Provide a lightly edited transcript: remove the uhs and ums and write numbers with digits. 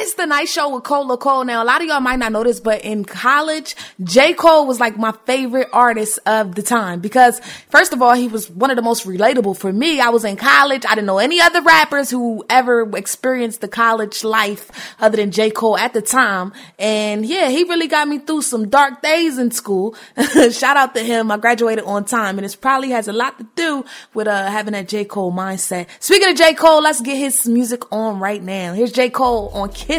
It's the Night Show with Cole LaCole. Now, a lot of y'all might not know this, but in college, J. Cole was like my favorite artist of the time because, first of all, he was one of the most relatable for me. I was in college. I didn't know any other rappers who ever experienced the college life other than J. Cole at the time. And yeah, he really got me through some dark days in school. Shout out to him. I graduated on time, and it probably has a lot to do with having that J. Cole mindset. Speaking of J. Cole, let's get his music on right now. Here's J. Cole on Kiss